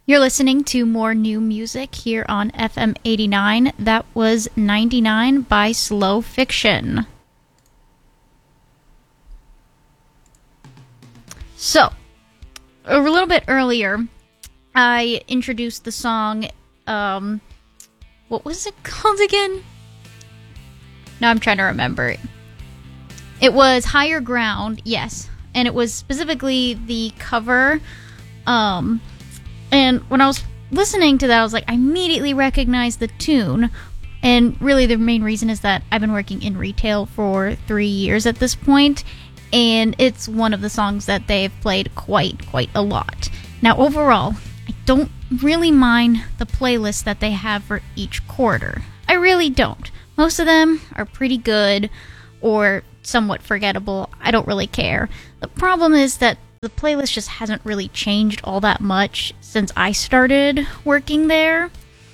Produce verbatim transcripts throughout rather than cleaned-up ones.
You're listening to more new music here on F M eighty-nine. That was ninety-nine by Slow Fiction. So, a little bit earlier, I introduced the song, um, what was it called again? Now I'm trying to remember it. It was Higher Ground, yes, and it was specifically the cover, um... And when I was listening to that, I was like, I immediately recognized the tune. And really, the main reason is that I've been working in retail for three years at this point, and it's one of the songs that they've played quite, quite a lot. Now, overall, I don't really mind the playlist that they have for each quarter. I really don't. Most of them are pretty good or somewhat forgettable. I don't really care. The problem is that the playlist just hasn't really changed all that much since I started working there.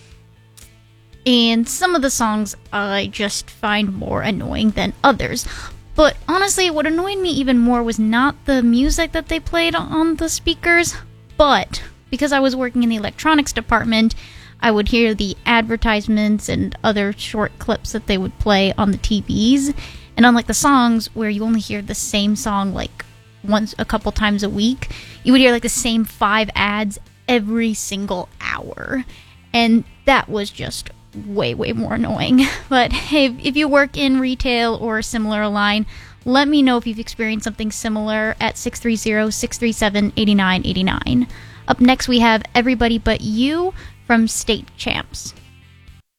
And some of the songs I just find more annoying than others. But honestly, what annoyed me even more was not the music that they played on the speakers, but because I was working in the electronics department, I would hear the advertisements and other short clips that they would play on the T Vs. And unlike the songs where you only hear the same song like once a couple times a week, you would hear like the same five ads every single hour, and that was just way way more annoying. But hey, if you work in retail or a similar line, let me know if you've experienced something similar at six three zero, six three seven, eight nine eight nine. Up next we have Everybody But You from State Champs.